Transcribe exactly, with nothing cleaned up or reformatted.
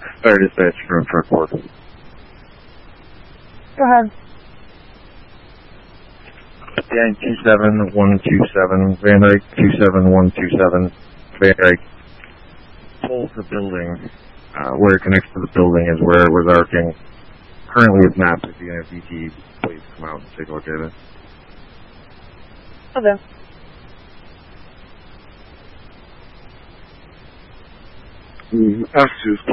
Fire dispatch from front court. Go ahead. Dan two seven one two seven, Van Dyke two seven one two seven, Van Dyke. Pulls the building, uh, where it connects to the building is where it was arcing. Currently it's not, but if you have D T, please come out and take a look at it. Okay. Mm, F two